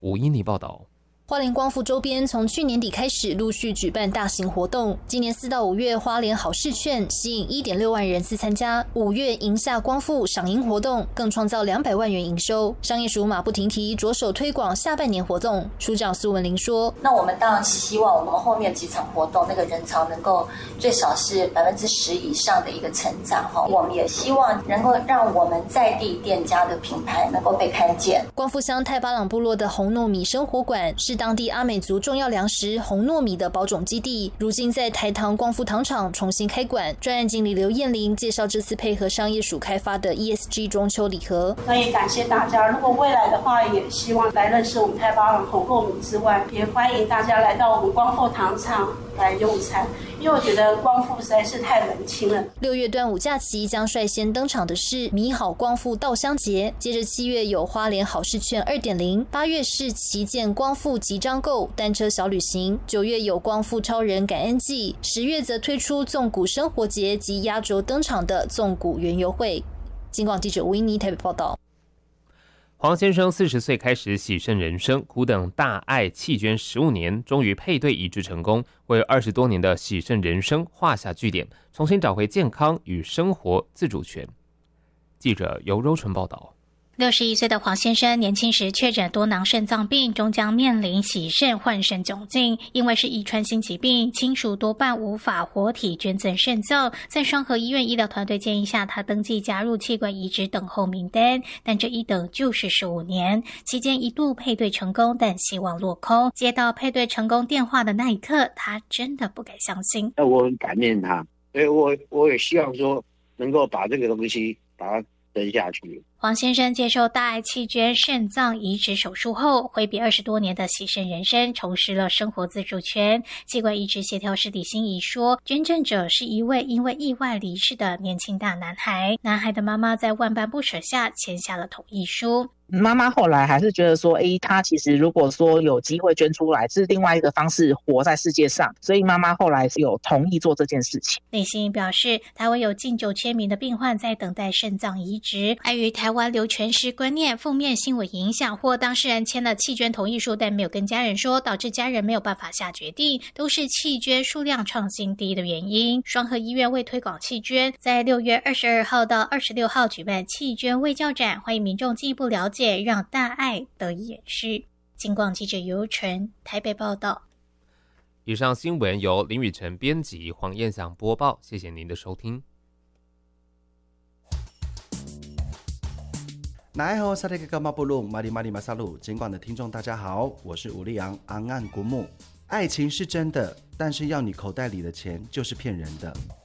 吴依妮报道。 花莲光复周边从去年底开始陆续举办大型活动，今年4到5月花莲好事券吸引 1.6 万人次参加，5月迎夏光复赏萤活动更创造200万元营收。商业署马不停蹄着手推广下半年活动，署长苏文玲说：“ 那我们当然希望我们后面几场活动那个人潮能够最少是10%以上的一个成长哈。我们也希望能够让我们在地店家的品牌能够被看见。” 光复乡太巴朗部落的红糯米生活馆是当地阿美族重要粮食红糯米的保种基地，如今在台糖光复糖厂重新开馆。专案经理刘燕玲介绍这次配合商业署开发的 ESG 中秋礼盒。 所以感谢大家，如果未来的话，也希望来认识我们太巴朗红糯米之外，也欢迎大家来到我们光复糖厂来用餐，因为我觉得光复实在是太冷清了。 6月端午假期将率先登场的是米好光复稻香节，接着7月有花莲好事券 2.0， 8月是旗舰光复集章购单车小旅行，9月有光复超人感恩季，10月则推出纵谷生活节及压轴登场的纵谷园游会。警广记者吴依妮台北报道。 黄先生40岁开始洗肾人生，苦等大爱弃捐15年，终于配对移植成功，为20多年的洗肾人生画下句点，重新找回健康与生活自主权。记者尤柔纯报道。 61岁的黄先生年轻时确诊多囊肾脏病，终将面临洗肾换肾窘境。因为是遗传性疾病，亲属多半无法活体捐赠肾脏。在双和医院医疗团队建议下，他登记加入器官移植等候名单，但这一等就是15年。期间一度配对成功，但希望落空。接到配对成功电话的那一刻，他真的不敢相信。 我很感念他，所以我也希望说能够把这个东西把它登下去。 黄先生接受大爱弃捐肾脏移植手术后，挥别20多年的洗肾人生，重拾了生活自主权。器官移植协调师李心怡说，捐赠者是一位因为意外离世的年轻大男孩，男孩的妈妈在万般不舍下签下了同意书。 妈妈后来还是觉得说，他其实如果说有机会捐出来，是另外一个方式活在世界上，所以妈妈后来有同意做这件事情。 李心怡表示，台湾有近9000名的病患在等待肾脏移植，碍于台湾流全尸观念负面新闻影响，或当事人签了弃捐同意书，但没有跟家人说，导致家人没有办法下决定，都是弃捐数量创新低的原因。双和医院为推广弃捐，在6月22号到26号举办弃捐卫教展，欢迎民众进一步了解，让大爱得以延续。警广记者尤纯台北报道。 以上新闻由林雨晨编辑，黄燕祥播报，谢谢您的收听。 那好，萨利格马布鲁马里马里马萨鲁，尽管的听众大家好，我是吴立阳安安古木。爱情是真的，但是要你口袋里的钱就是骗人的。